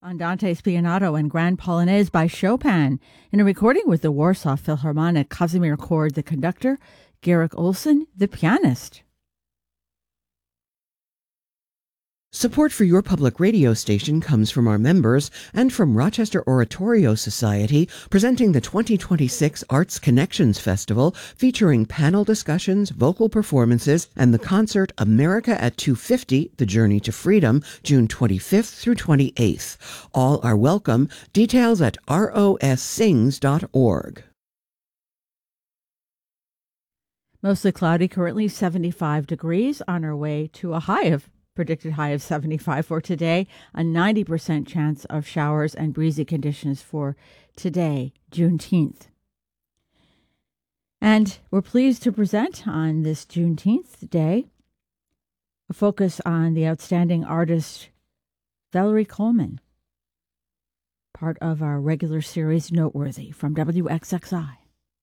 Andante Spianato and Grand Polonaise by Chopin in a recording with the Warsaw Philharmonic, Kazimir Cord, the conductor, Garrick Olson, the pianist. Support for your public radio station comes from our members and from Rochester Oratorio Society, presenting the 2026 Arts Connections Festival, featuring panel discussions, vocal performances, and the concert America at 250, The Journey to Freedom, June 25th through 28th. All are welcome. Details at rossings.org. Mostly cloudy, currently 75 degrees, on our way to a predicted high of 75 for today, a 90% chance of showers and breezy conditions for today, Juneteenth. And we're pleased to present on this Juneteenth day a focus on the outstanding artist Valerie Coleman, part of our regular series Noteworthy from WXXI.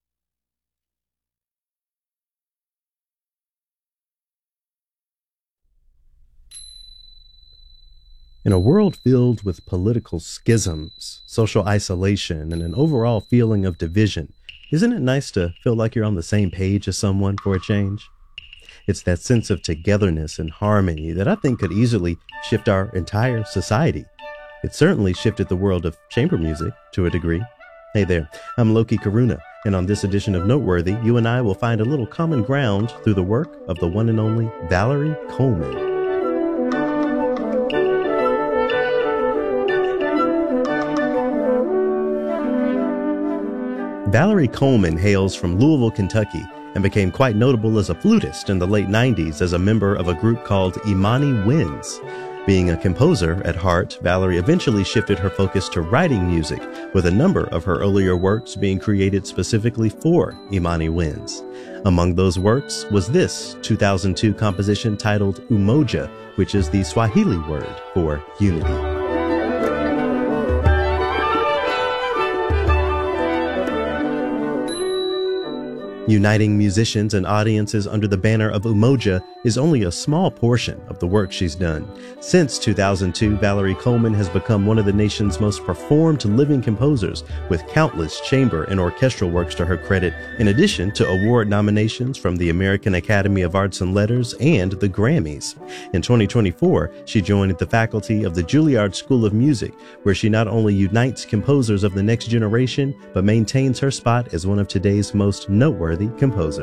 In a world filled with political schisms, social isolation, and an overall feeling of division, isn't it nice to feel like you're on the same page as someone for a change? It's that sense of togetherness and harmony that I think could easily shift our entire society. It certainly shifted the world of chamber music to a degree. Hey there, I'm Loki Karuna, and on this edition of Noteworthy, you and I will find a little common ground through the work of the one and only Valerie Coleman. Valerie Coleman hails from Louisville, Kentucky, and became quite notable as a flutist in the late 90s as a member of a group called Imani Winds. Being a composer at heart, Valerie eventually shifted her focus to writing music, with a number of her earlier works being created specifically for Imani Winds. Among those works was this 2002 composition titled Umoja, which is the Swahili word for unity. Uniting musicians and audiences under the banner of Umoja is only a small portion of the work she's done. Since 2002, Valerie Coleman has become one of the nation's most performed living composers, with countless chamber and orchestral works to her credit, in addition to award nominations from the American Academy of Arts and Letters and the Grammys. In 2024, she joined the faculty of the Juilliard School of Music, where she not only unites composers of the next generation, but maintains her spot as one of today's most noteworthy composer.